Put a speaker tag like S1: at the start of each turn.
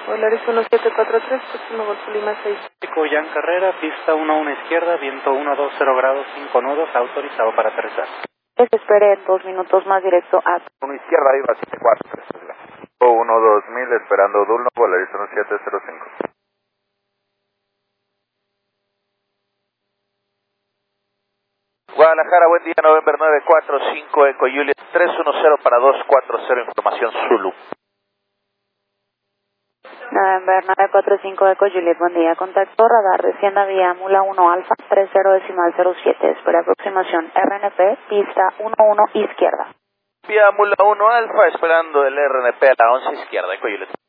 S1: Volaris 1743, próximo Golfo Lima 6.
S2: Jan Carrera, pista 11 izquierda, viento 120 grados, 5 nudos, autorizado para aterrizar.
S1: Espere 2 minutos más directo a...
S3: 1 izquierda, arriba 74. 12000, esperando Dulno, Volaris 1705. Guadalajara, buen día, November 945, Eco Juliet 310 para 240, información Zulu.
S1: November 945 Eco Juliet, buen día, contacto radar, descienda vía Mula 1 Alfa 30.07, espera aproximación RNP, pista 11 izquierda.
S3: Vía Mula 1 Alfa, esperando el RNP a la 11 izquierda, Eco Juliet.